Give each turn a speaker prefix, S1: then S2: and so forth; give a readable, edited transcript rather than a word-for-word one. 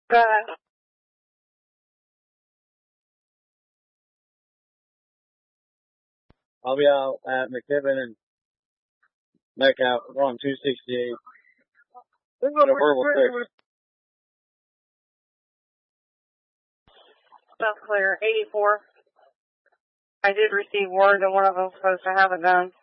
S1: I'll be out at McKibben and Metcalf. We're on 268.
S2: That's clear. 84. I did receive word that one of them was supposed to have a gun.